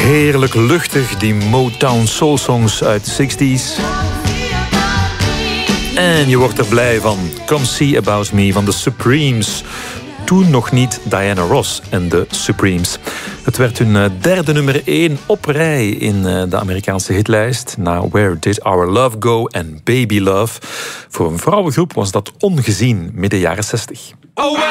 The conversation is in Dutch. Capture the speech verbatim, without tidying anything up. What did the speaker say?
Heerlijk luchtig, die Motown soul songs uit de zestig's. En je wordt er blij van. Come See About Me van de Supremes. Toen nog niet Diana Ross en de Supremes. Het werd hun derde nummer één op rij in de Amerikaanse hitlijst. Na Where Did Our Love Go en Baby Love. Voor een vrouwengroep was dat ongezien midden jaren zestig.